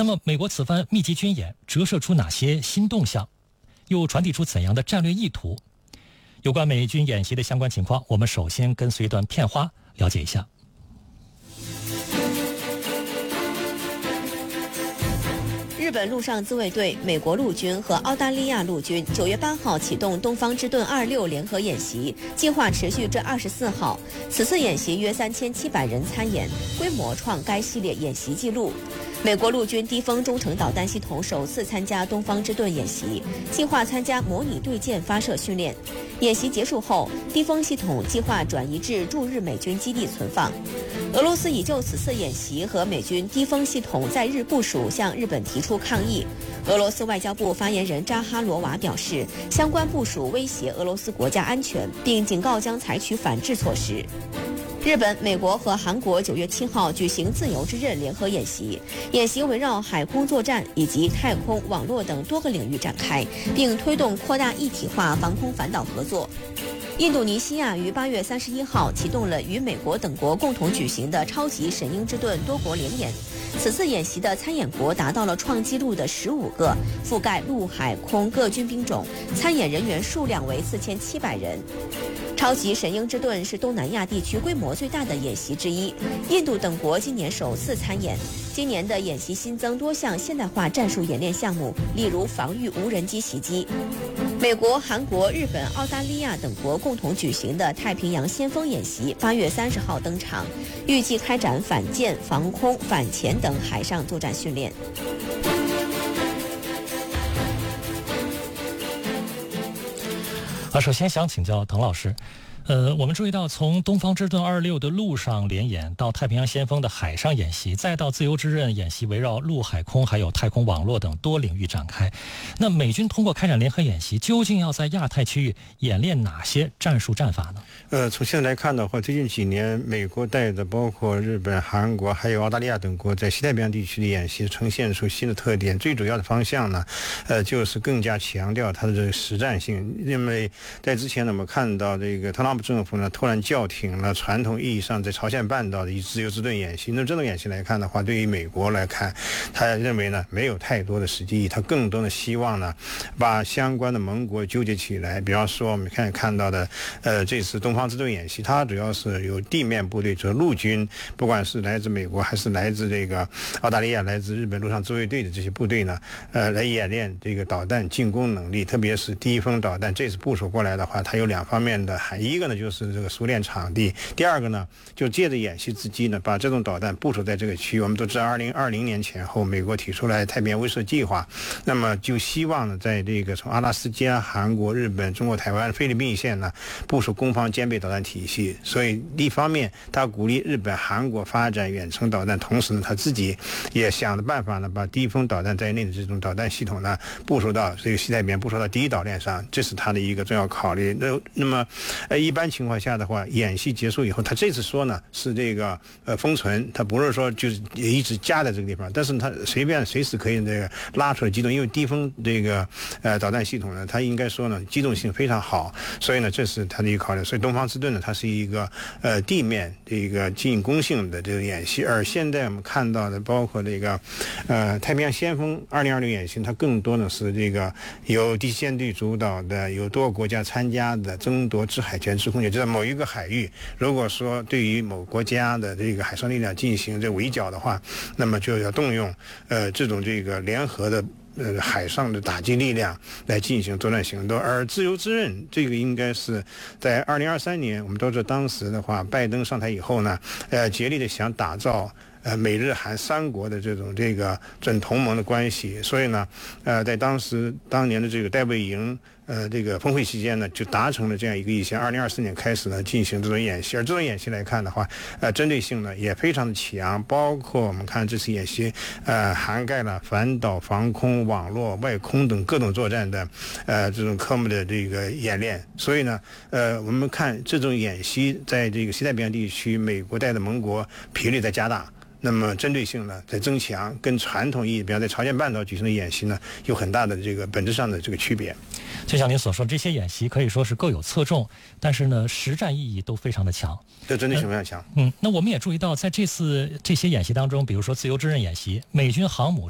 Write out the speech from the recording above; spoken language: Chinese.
那么，美国此番密集军演折射出哪些新动向，又传递出怎样的战略意图？有关美军演习的相关情况，我们首先跟随一段片花了解一下。 日本陆上自卫队、美国陆军和澳大利亚陆军9月8号启动东方之盾26联合演习，计划持续至24号。此次演习约3700人参演，规模创该系列演习纪录。美国陆军低风中程导弹系统首次参加东方之盾演习，计划参加模拟对舰发射训练。演习结束后，低风系统计划转移至驻日美军基地存放。俄罗斯已就此次演习和美军低风系统在日部署向日本提出抗议。俄罗斯外交部发言人扎哈罗娃表示，相关部署威胁俄罗斯国家安全，并警告将采取反制措施。日本、美国和韩国9月7号举行自由之刃联合演习，演习围绕海空作战以及太空、网络等多个领域展开，并推动扩大一体化防空反导合作。印度尼西亚于8月31号启动了与美国等国共同举行的超级神鹰之盾多国联演。此次演习的参演国达到了创纪录的15个，覆盖陆海空各军兵种，参演人员数量为4700人。超级神鹰之盾是东南亚地区规模最大的演习之一，印度等国今年首次参演。今年的演习新增多项现代化战术演练项目，例如防御无人机袭击。美国、韩国、日本、澳大利亚等国共同举行的太平洋先锋演习8月30号登场，预计开展反舰、防空、反潜等海上作战训练。 首先想请教滕老师，我们注意到从东方之盾26的陆上联演到太平洋先锋的海上演习，再到自由之刃演习围绕陆海空还有太空网络等多领域展开，那美军通过开展联合演习，究竟要在亚太区域演练哪些战术战法呢？ 从现在来看的话，最近几年美国带的包括日本、韩国还有澳大利亚等国在西太平洋地区的演习呈现出新的特点，最主要的方向呢，就是更加强调它的这个实战性。因为在之前呢，我们看到这个特朗普政府呢突然叫停了传统意义上在朝鲜半岛的自由之盾演习。那这种演习来看的话，对于美国来看，他认为呢没有太多的实际意义，他更多的希望呢把相关的盟国纠结起来。比方说我们看到的这次东方之盾演习，它主要是有地面部队，就是陆军，不管是来自美国还是来自这个澳大利亚、来自日本陆上自卫队的这些部队呢，来演练这个导弹进攻能力，特别是低风导弹。这次部署过来的话，它有两方面的含义，一个呢就是这个熟练场地，第二个呢就借着演习之机呢，把这种导弹部署在这个区域。我们都知道2020年前后，美国提出来太平洋威慑计划，那么就希望呢在这个从阿拉斯加、韩国、日本、中国台湾、菲律宾线呢部署攻防兼备导弹体系。所以一方面他鼓励日本、韩国发展远程导弹，同时呢他自己也想的办法呢把低风导弹在内的这种导弹系统呢部署到这个西太平洋，部署到第一岛链上，这是他的一个重要考虑。那么一般情况下的话，演习结束以后，他这次说呢是这个封存，他不是说就是一直加在这个地方，但是他随时可以这个拉出来机动，因为低风这个导弹系统呢，它应该说呢机动性非常好，所以呢这是他的一个考虑。所以东方之盾呢，它是一个地面这个进攻性的这个演习，而现在我们看到的包括这个太平洋先锋2020演习，它更多呢是这个由第七舰队主导的，有多个国家参加的争夺制海权、制空权，就在某一个海域，如果说对于某国家的这个海上力量进行这围剿的话，那么就要动用这种这个联合的海上的打击力量来进行作战行动。而自由之刃这个应该是在2023年，我们都知道当时的话，拜登上台以后呢，竭力的想打造美日韩三国的这个准同盟的关系，所以呢，在当年的这个戴维营这个峰会期间呢，就达成了这样一个意向。2024年开始呢进行这种演习，而这种演习来看的话，针对性呢也非常的强，包括我们看这次演习，涵盖了反导、防空、网络、外空等各种作战的这种科目的这个演练。所以呢，我们看这种演习在这个西太平洋地区，美国带的盟国频率在加大。那么针对性呢在增强，跟传统意义比方在朝鲜半岛举行的演习呢有很大的这个本质上的这个区别。 就像您所说，这些演习可以说是各有侧重，但是呢实战意义都非常的强， 这针对性非常强。 那我们也注意到在这些演习当中，比如说自由之刃演习，美军航母